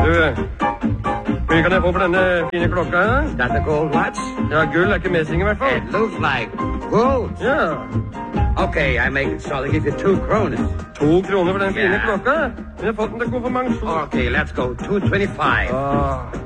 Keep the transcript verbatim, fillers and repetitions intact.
Du, hvor mye kan jeg få for denne fine klokka? That's a gold watch? Ja, gull er ikke messing i hvert fall. It looks like gold. Ja. Okay, I make it so I'll give you two kroner. To kroner for den fine Ja. klokka? Men jeg har fått den til konfirmasjon. Okay, let's go. two twenty-five. Ah.